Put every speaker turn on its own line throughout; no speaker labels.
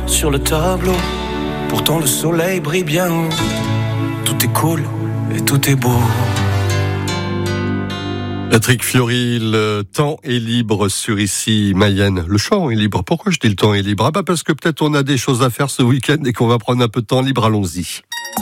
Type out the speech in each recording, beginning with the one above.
sur le tableau. Pourtant le soleil brille bien haut. Tout est cool et tout est beau.
Patrick Fiori, le temps est libre sur Ici Mayenne. Le champ est libre. Pourquoi je dis le temps est libre? Parce que peut-être on a des choses à faire ce week-end et qu'on va prendre un peu de temps libre. Allons-y.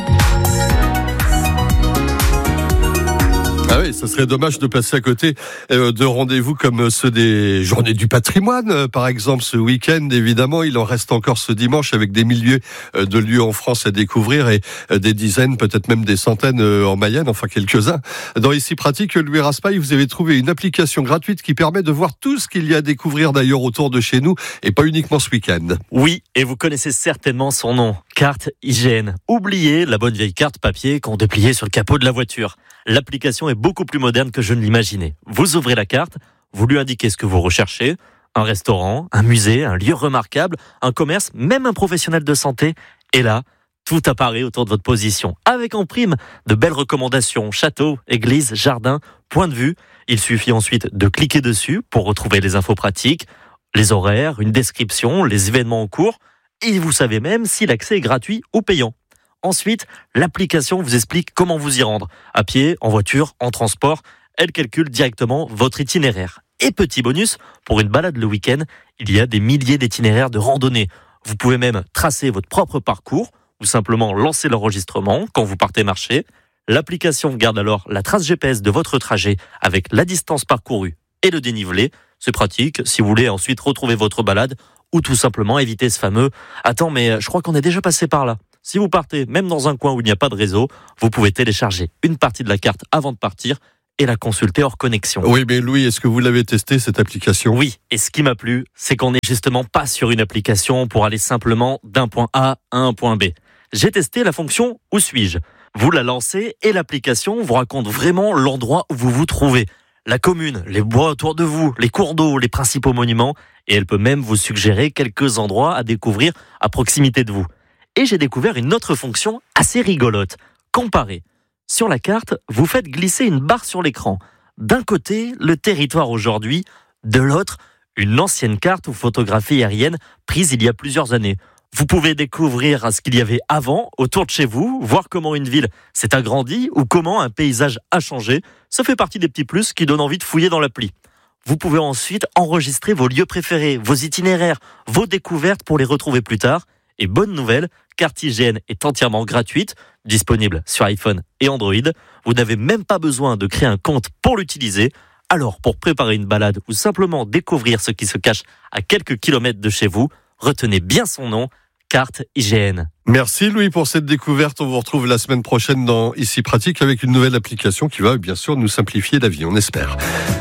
Ah oui, ça serait dommage de passer à côté de rendez-vous comme ceux des Journées du patrimoine, par exemple, ce week-end. Évidemment, il en reste encore ce dimanche avec des milliers de lieux en France à découvrir et des dizaines, peut-être même des centaines en Mayenne, enfin quelques-uns. Dans Ici Pratique, Louis Raspail, vous avez trouvé une application gratuite qui permet de voir tout ce qu'il y a à découvrir d'ailleurs autour de chez nous et pas uniquement ce week-end.
Oui, et vous connaissez certainement son nom, Carte IGN. Oubliez la bonne vieille carte papier qu'on dépliait sur le capot de la voiture. L'application est beaucoup plus moderne que je ne l'imaginais. Vous ouvrez la carte, vous lui indiquez ce que vous recherchez, un restaurant, un musée, un lieu remarquable, un commerce, même un professionnel de santé. Et là, tout apparaît autour de votre position. Avec en prime de belles recommandations, châteaux, églises, jardins, points de vue. Il suffit ensuite de cliquer dessus pour retrouver les infos pratiques, les horaires, une description, les événements en cours. Et vous savez même si l'accès est gratuit ou payant. Ensuite, l'application vous explique comment vous y rendre. À pied, en voiture, en transport. Elle calcule directement votre itinéraire. Et petit bonus, pour une balade le week-end, il y a des milliers d'itinéraires de randonnée. Vous pouvez même tracer votre propre parcours ou simplement lancer l'enregistrement quand vous partez marcher. L'application garde alors la trace GPS de votre trajet avec la distance parcourue et le dénivelé. C'est pratique si vous voulez ensuite retrouver votre balade ou tout simplement éviter ce fameux « Attends, mais je crois qu'on est déjà passé par là ». Si vous partez, même dans un coin où il n'y a pas de réseau, vous pouvez télécharger une partie de la carte avant de partir et la consulter hors connexion.
Oui, mais Louis, est-ce que vous l'avez testé, cette application?
Oui, et ce qui m'a plu, c'est qu'on n'est justement pas sur une application pour aller simplement d'un point A à un point B. J'ai testé la fonction « Où suis-je ?» Vous la lancez et l'application vous raconte vraiment l'endroit où vous vous trouvez. La commune, les bois autour de vous, les cours d'eau, les principaux monuments, et elle peut même vous suggérer quelques endroits à découvrir à proximité de vous. Et j'ai découvert une autre fonction assez rigolote. Comparer. Sur la carte, vous faites glisser une barre sur l'écran. D'un côté, le territoire aujourd'hui. De l'autre, une ancienne carte ou photographie aérienne prise il y a plusieurs années. Vous pouvez découvrir ce qu'il y avait avant, autour de chez vous, voir comment une ville s'est agrandie ou comment un paysage a changé. Ça fait partie des petits plus qui donnent envie de fouiller dans l'appli. Vous pouvez ensuite enregistrer vos lieux préférés, vos itinéraires, vos découvertes pour les retrouver plus tard. Et bonne nouvelle, Carte IGN est entièrement gratuite, disponible sur iPhone et Android. Vous n'avez même pas besoin de créer un compte pour l'utiliser. Alors, pour préparer une balade ou simplement découvrir ce qui se cache à quelques kilomètres de chez vous, retenez bien son nom, Carte IGN.
Merci Louis pour cette découverte. On vous retrouve la semaine prochaine dans Ici Pratique avec une nouvelle application qui va bien sûr nous simplifier la vie, on espère.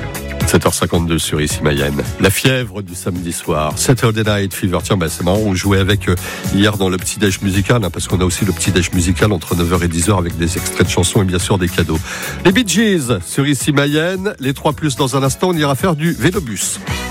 7h52 sur Ici Mayenne. La fièvre du samedi soir. Saturday Night Fever. Tiens, c'est marrant, on jouait avec hier dans le petit-déj musical, parce qu'on a aussi le petit-déj musical entre 9h et 10h avec des extraits de chansons et bien sûr des cadeaux. Les Bee Gees sur Ici Mayenne. Les 3+ dans un instant, on ira faire du vélobus.